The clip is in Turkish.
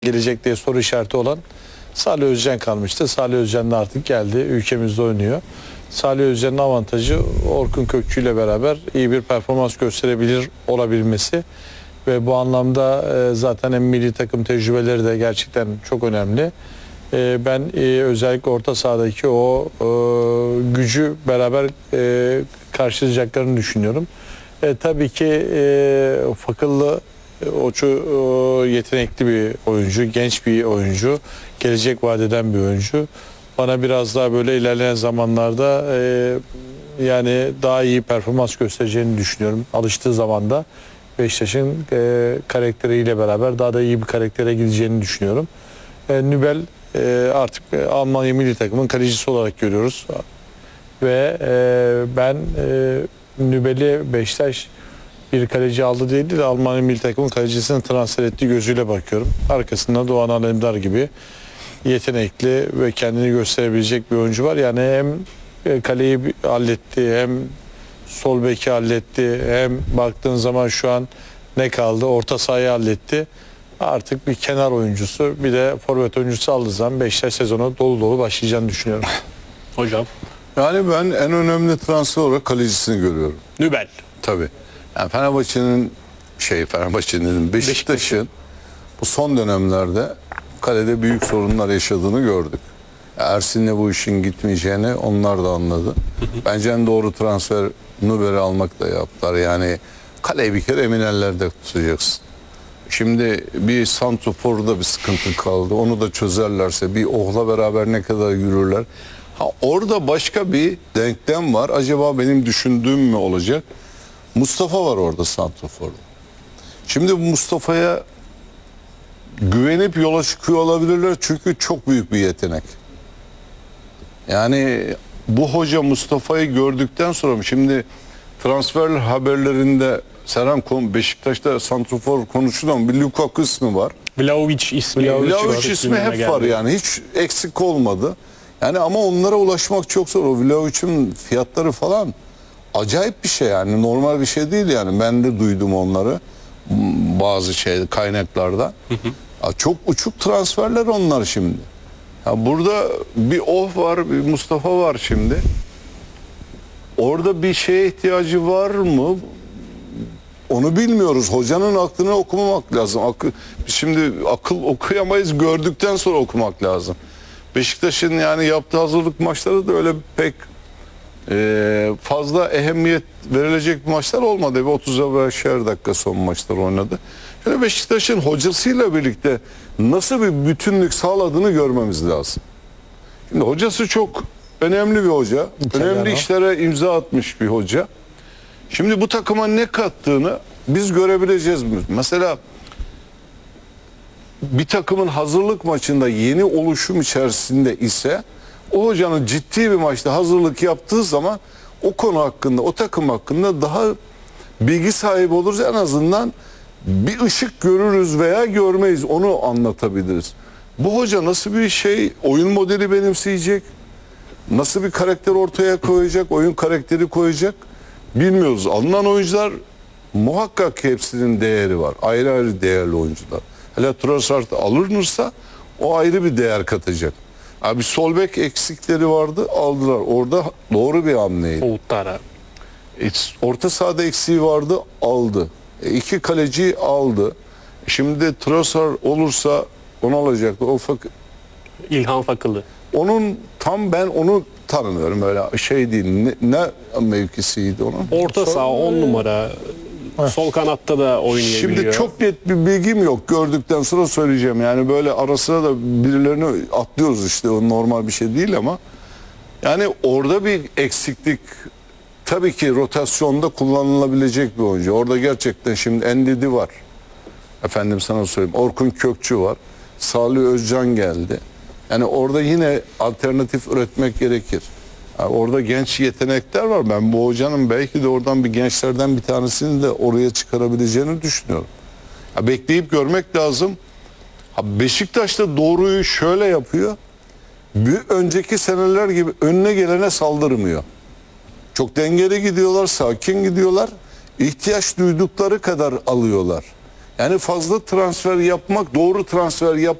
gelecek diye soru işareti olan Salih Özcan kalmıştı. Salih Özcan da artık geldi. Ülkemizde oynuyor. Salih Özcan'ın avantajı Orkun Kökçü ile beraber iyi bir performans gösterebilir olabilmesi. Ve bu anlamda zaten hem milli takım tecrübeleri de gerçekten çok önemli. Ben özellikle orta sahadaki o gücü beraber karşılayacaklarını düşünüyorum. Tabii ki Fakıllı yetenekli bir oyuncu, genç bir oyuncu, gelecek vadeden bir oyuncu. Bana biraz daha böyle ilerleyen zamanlarda yani daha iyi performans göstereceğini düşünüyorum. Alıştığı zaman da Beşiktaş'ın karakteriyle beraber daha da iyi bir karaktere gideceğini düşünüyorum. Nübel artık Almanya milli takımın kalecisi olarak görüyoruz. Ve ben Nübel'i Beşiktaş bir kaleci aldı değil de Almanya milli takımın kalecisini transfer ettiği gözüyle bakıyorum. Arkasında Doğan Alemdar gibi yetenekli ve kendini gösterebilecek bir oyuncu var. Yani hem kaleyi halletti, hem sol beki halletti, hem baktığın zaman şu an ne kaldı? Orta sahayı halletti. Artık bir kenar oyuncusu, bir de forvet oyuncusu aldığı zaman Beşiktaş sezonu dolu dolu başlayacağını düşünüyorum. Hocam. Yani ben en önemli transfer olarak kalecisini görüyorum. Nübel. Tabii. Yani Fenerbahçe'nin Beşiktaş'ın bu son dönemlerde kalede büyük sorunlar yaşadığını gördük. Ersin'le bu işin gitmeyeceğini onlar da anladı. Bence en doğru transfer Nübel'i almakla yaptılar. Yani kaleyi bir kere emin ellerde tutacaksın. Şimdi bir santroforda bir sıkıntı kaldı. Onu da çözerlerse bir Oh'la beraber ne kadar yürürler. Orada başka bir denklem var. Acaba benim düşündüğüm mü olacak? Mustafa var orada santroforda. Şimdi bu Mustafa'ya güvenip yola çıkıyor olabilirler çünkü çok büyük bir yetenek. Yani bu hoca Mustafa'yı gördükten sonra şimdi transfer haberlerinde Serhan Beşiktaş'ta santrofor konuşulan bir Lukaku ismi var. Vlahovic ismi. Vlahovic ismi hep var yani hiç eksik olmadı. Yani ama onlara ulaşmak çok zor. O Vlahovic'in fiyatları falan acayip bir şey yani normal bir şey değil yani. Ben de duydum onları bazı kaynaklarda. Çok uçuk transferler onlar şimdi. Ya burada bir var, bir Mustafa var şimdi. Orada bir şeye ihtiyacı var mı? Onu bilmiyoruz. Hocanın aklını okumamak lazım. Şimdi akıl okuyamayız, gördükten sonra okumak lazım. Beşiktaş'ın yani yaptığı hazırlık maçları da öyle pek fazla ehemmiyet verilecek maçlar olmadı. 30'a dakika son maçlar oynadı. Yani Beşiktaş'ın hocasıyla birlikte nasıl bir bütünlük sağladığını görmemiz lazım. Şimdi hocası çok önemli bir hoca. Önemli işlere imza atmış bir hoca. Şimdi bu takıma ne kattığını biz görebileceğiz. Mesela bir takımın hazırlık maçında yeni oluşum içerisinde ise o hocanın ciddi bir maçta hazırlık yaptığı zaman o konu hakkında, o takım hakkında daha bilgi sahibi oluruz. En azından bir ışık görürüz veya görmeyiz. Onu anlatabiliriz. Bu hoca nasıl bir oyun modeli benimseyecek? Nasıl bir karakter ortaya koyacak? Oyun karakteri koyacak? Bilmiyoruz. Alınan oyuncular muhakkak hepsinin değeri var. Ayrı ayrı değerli oyuncular. Hele Trossard alınırsa o ayrı bir değer katacak. Abi sol bek eksikleri vardı, aldılar. Orada doğru bir hamleydi. Oğutlara. Orta sahada eksiği vardı, aldı. İki kaleciyi aldı. Şimdi Trossard olursa onu alacaktı. İlhan Fakılı. Onun ben onu tanımıyorum öyle değil. Ne mevkisiydi onun? Orta saha 10 numara. Sol kanatta da oynayabiliyor. Şimdi çok net bir bilgim yok. Gördükten sonra söyleyeceğim. Yani böyle arasına da birilerini atlıyoruz işte. O normal bir şey değil ama. Yani orada bir eksiklik. Tabii ki rotasyonda kullanılabilecek bir oyuncu. Orada gerçekten şimdi Endidi var. Efendim sana söyleyeyim. Orkun Kökçü var. Salih Özcan geldi. Yani orada yine alternatif üretmek gerekir. Yani orada genç yetenekler var. Ben bu hocanın belki de oradan bir gençlerden bir tanesini de oraya çıkarabileceğini düşünüyorum. Ya bekleyip görmek lazım. Beşiktaş da doğruyu şöyle yapıyor. Bir önceki seneler gibi önüne gelene saldırmıyor. Çok dengeli gidiyorlar, sakin gidiyorlar. İhtiyaç duydukları kadar alıyorlar. Yani fazla transfer yapmak, doğru transfer